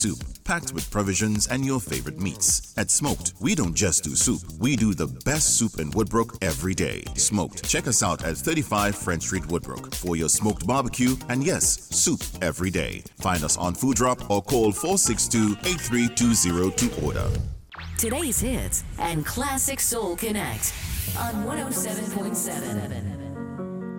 Soup, packed with provisions and your favorite meats. At Smoked, we don't just do soup, we do the best soup in Woodbrook every day. Smoked. Check us out at 35 French Street, Woodbrook for your smoked barbecue and yes, soup every day. Find us on Food Drop or call 462-8320 to order. Today's hits and Classic Soul Connect on 107.7.